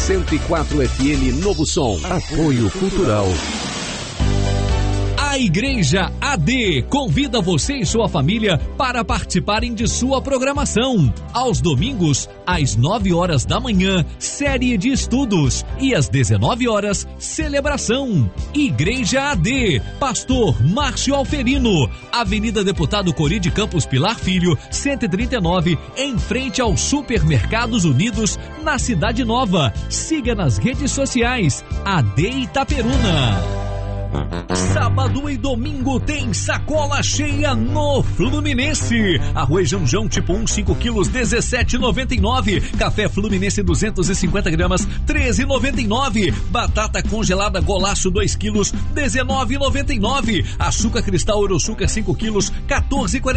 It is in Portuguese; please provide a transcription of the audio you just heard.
104 FM Novo Som. Apoio Cultural. A Igreja AD convida você e sua família para participarem de sua programação. Aos domingos, às 9 horas da manhã, série de estudos. E às 19 horas, celebração. Igreja AD, Pastor Márcio Alferino, Avenida Deputado Cori de Campos Pilar Filho, 139, em frente aos Supermercados Unidos, na Cidade Nova. Siga nas redes sociais, AD Itaperuna. Sábado e domingo tem sacola cheia no Fluminense. Arroz Janjão tipo 1, 5 quilos, 17,99. Café Fluminense 250 gramas, 13,99. Batata congelada Golaço 2 quilos, 19,99. Açúcar Cristal Euroçúcar 5 quilos, 14,49.